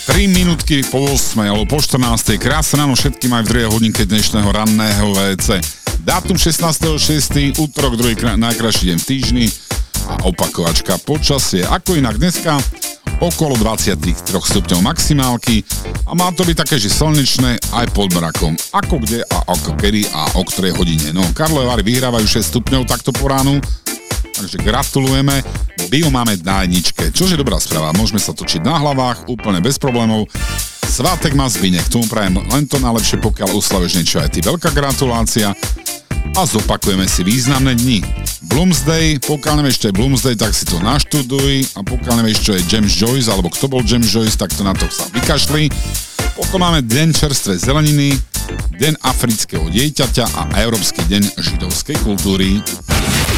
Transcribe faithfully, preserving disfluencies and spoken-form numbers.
tri minútky po ôsmej alebo po štrnástej. Krásne ráno všetkým aj v druhej hodinke dnešného ranného vé cé. Dátum šestnásteho šiesteho útorok, druhý krá- najkrajší deň v týždni a opakovačka počasie. Ako inak dneska okolo dvadsaťtri stupňov maximálky a má to byť také, že slnečné aj pod mrakom. Ako kde a ako kedy a o ktorej hodine. No, Karlové Vary vyhrávajú šesť stupňov takto po ránu, takže gratulujeme. Bio máme na jedničke, čože dobrá správa. Môžeme sa točiť na hlavách, úplne bez problémov. Svátek má Zbynek, k tomu prajem len to najlepšie, pokiaľ oslavuješ niečo aj ty. Veľká gratulácia a zopakujeme si významné dni. Bloomsday, pokiaľ nevieš, čo je Bloomsday, tak si to naštuduj a pokiaľ nevieš, čo je James Joyce alebo kto bol James Joyce, tak to na to sa vykašli. Potom máme Deň čerstvej zeleniny, Deň afrického dieťaťa a Európsky deň židovskej kultúry.